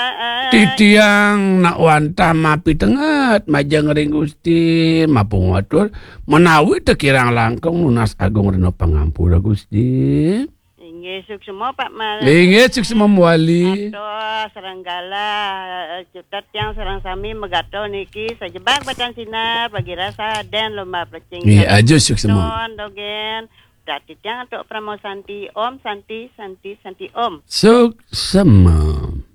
Titiang nak wantah mapi tengat majang ring Gusti mapung watur menawi tekirang langkung lunas agung reno pangampura Gusti. Inggih suksema Pak Mal. Inggih suksema wali. Ato Serenggala cutat yang serang sami megato niki sejebak bacaan sinar bagi rasa dan lomba plecing. Iya aja suksema. Dogen dati yang untuk Pramo Santi Om Santi Om. Suksema.